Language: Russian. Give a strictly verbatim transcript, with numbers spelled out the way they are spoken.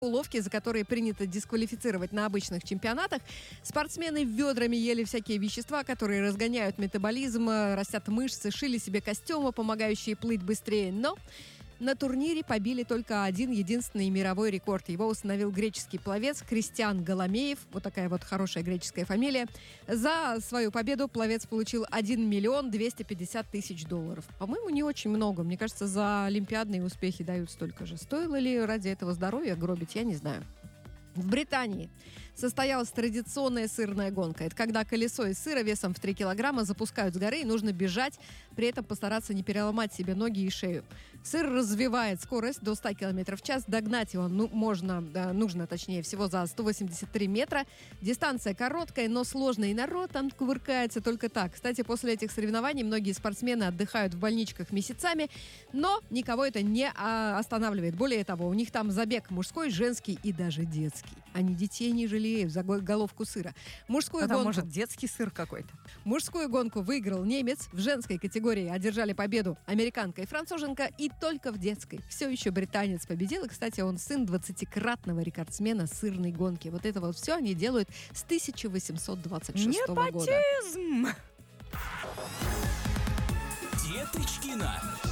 уловки, за которые принято дисквалифицировать на обычных чемпионатах. Спортсмены ведрами ели всякие вещества, которые разгоняют метаболизм, растят мышцы, шили себе костюмы, помогающие плыть быстрее. Но на турнире побили только один единственный мировой рекорд. Его установил греческий пловец Кристиан Голомеев. Вот такая вот хорошая греческая фамилия. За свою победу пловец получил один миллион двести пятьдесят тысяч долларов. По-моему, не очень много. Мне кажется, за олимпиадные успехи дают столько же. Стоило ли ради этого здоровья гробить, я не знаю. В Британии состоялась традиционная сырная гонка. Это когда колесо из сыра весом в три килограмма запускают с горы, и нужно бежать, при этом постараться не переломать себе ноги и шею. Сыр развивает скорость до ста километров в час. Догнать его ну, можно, да, нужно, точнее, всего за сто восемьдесят три метра. Дистанция короткая, но сложная, и народ там кувыркается только так. Кстати, после этих соревнований многие спортсмены отдыхают в больничках месяцами, но никого это не а, останавливает. Более того, у них там забег мужской, женский и даже детский. Они детей не жалеют за головку сыра. Мужскую а там, гонку... может, детский сыр какой-то. Мужскую гонку выиграл немец. В женской категории одержали победу американка и француженка. И только в детской все еще британец победил. И, кстати, он сын двадцатикратного рекордсмена сырной гонки. Вот это вот все они делают с тысяча восемьсот двадцать шестого года. Непотизм! Деточкина.